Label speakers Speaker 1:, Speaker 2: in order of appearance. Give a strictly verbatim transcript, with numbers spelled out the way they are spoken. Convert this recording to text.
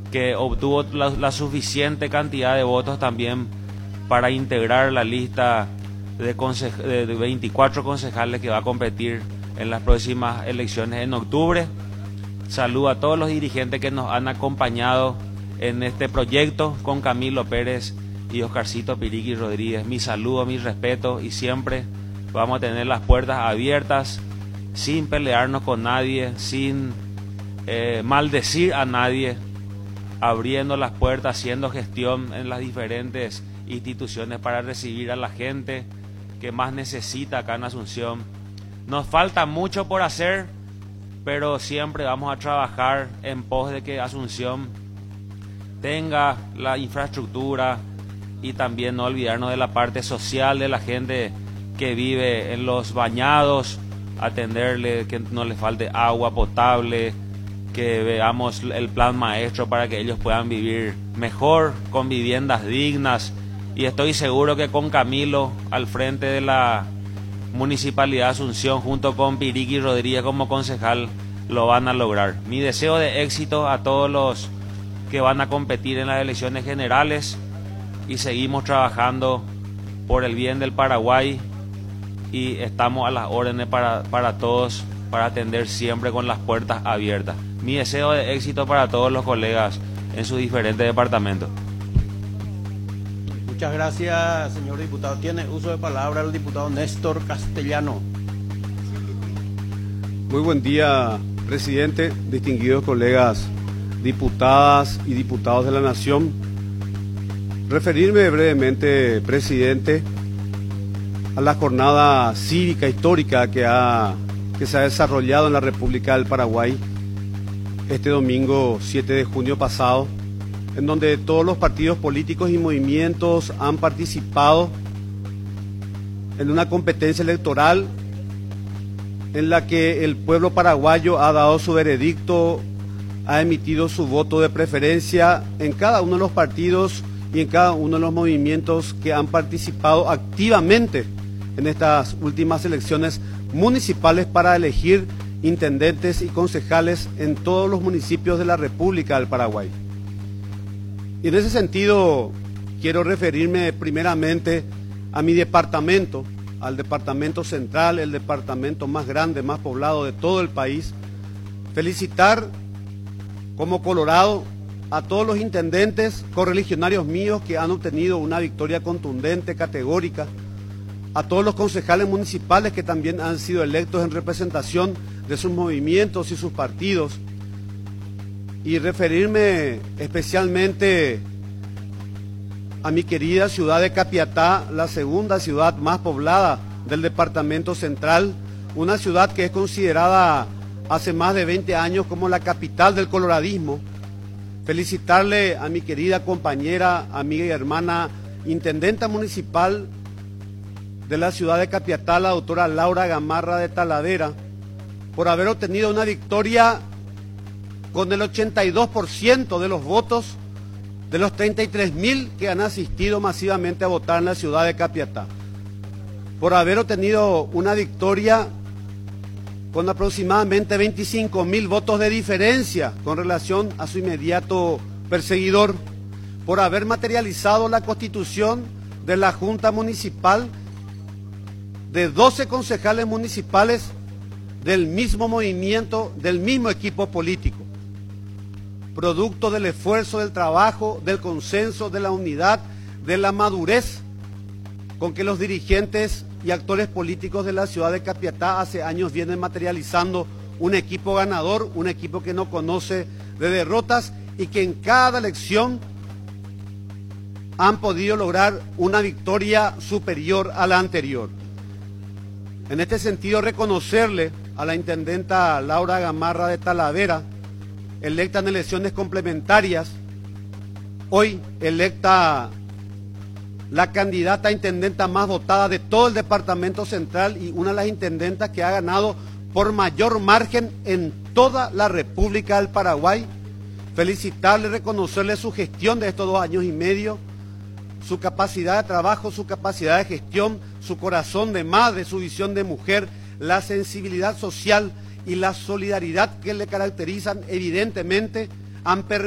Speaker 1: que obtuvo la, la suficiente cantidad de votos también para integrar la lista de, conse de veinticuatro concejales que va a competir en las próximas elecciones en octubre. Saludo a todos los dirigentes que nos han acompañado en este proyecto con Camilo Pérez y Oscarcito Piriqui Rodríguez. Mi saludo, mi respeto, y siempre vamos a tener las puertas abiertas, sin pelearnos con nadie, sin eh, maldecir a nadie, abriendo las puertas, haciendo gestión en las diferentes instituciones para recibir a la gente que más necesita acá en Asunción. Nos falta mucho por hacer, pero siempre vamos a trabajar en pos de que Asunción tenga la infraestructura, y también no olvidarnos de la parte social de la gente que vive en los bañados, atenderle, que no le falte agua potable, que veamos el plan maestro para que ellos puedan vivir mejor, con viviendas dignas. Y estoy seguro que con Camilo al frente de la Municipalidad de Asunción, junto con Piriqui Rodríguez como concejal, lo van a lograr. Mi deseo de éxito a todos los que van a competir en las elecciones generales, y seguimos trabajando por el bien del Paraguay, y estamos a las órdenes para, para todos, para atender siempre con las puertas abiertas. Mi deseo de éxito para todos los colegas en sus diferentes departamentos.
Speaker 2: Muchas gracias, señor diputado. Tiene uso de palabra el diputado Néstor Castellano.
Speaker 3: Muy buen día, presidente, distinguidos colegas diputadas y diputados de la Nación. Referirme brevemente, presidente, a la jornada cívica histórica que, ha, que se ha desarrollado en la República del Paraguay este domingo siete de junio pasado, en donde todos los partidos políticos y movimientos han participado en una competencia electoral en la que el pueblo paraguayo ha dado su veredicto, ha emitido su voto de preferencia en cada uno de los partidos y en cada uno de los movimientos que han participado activamente en estas últimas elecciones municipales para elegir intendentes y concejales en todos los municipios de la República del Paraguay. Y en ese sentido quiero referirme primeramente a mi departamento, al departamento central, el departamento más grande, más poblado de todo el país. Felicitar como colorado a todos los intendentes correligionarios míos que han obtenido una victoria contundente, categórica, a todos los concejales municipales que también han sido electos en representación de sus movimientos y sus partidos, y referirme especialmente a mi querida ciudad de Capiatá, la segunda ciudad más poblada del departamento central, una ciudad que es considerada hace más de veinte años como la capital del coloradismo. Felicitarle a mi querida compañera, amiga y hermana, intendenta municipal de la ciudad de Capiatá, la doctora Laura Gamarra de Talavera, por haber obtenido una victoria con el ochenta y dos por ciento de los votos de los treinta y tres mil que han asistido masivamente a votar en la ciudad de Capiatá, por haber obtenido una victoria con aproximadamente veinticinco mil votos de diferencia con relación a su inmediato perseguidor, por haber materializado la constitución de la Junta Municipal de doce concejales municipales del mismo movimiento, del mismo equipo político, producto del esfuerzo, del trabajo, del consenso, de la unidad, de la madurez con que los dirigentes y actores políticos de la ciudad de Capiatá hace años vienen materializando un equipo ganador, un equipo que no conoce de derrotas y que en cada elección han podido lograr una victoria superior a la anterior. En este sentido, reconocerle a la intendenta Laura Gamarra de Talavera, electa en elecciones complementarias, hoy electa la candidata a intendenta más votada de todo el departamento central y una de las intendentas que ha ganado por mayor margen en toda la República del Paraguay. Felicitarle, reconocerle su gestión de estos dos años y medio, su capacidad de trabajo, su capacidad de gestión, su corazón de madre, su visión de mujer, la sensibilidad social y la solidaridad que le caracterizan evidentemente han permitido